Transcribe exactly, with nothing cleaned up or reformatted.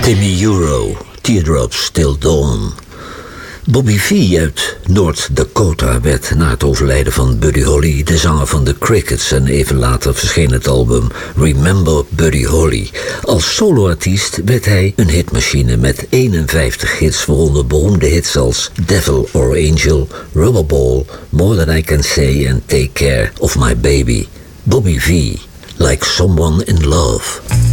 Timmy Euro, Teardrops Till Dawn. Bobby Vee uit North Dakota werd na het overlijden van Buddy Holly de zanger van The Crickets en even later verscheen het album Remember Buddy Holly. Als soloartiest werd hij een hitmachine met eenenvijftig hits, waaronder beroemde hits als Devil or Angel, Rubberball, More Than I Can Say en Take Care of My Baby. Bobby Vee, Like Someone in Love.